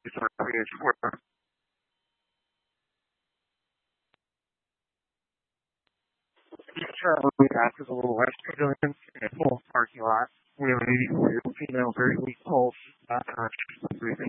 It's our page where we act as a little West Pavilion in a full parking lot. We have an 84-year-old female, very weak pulse,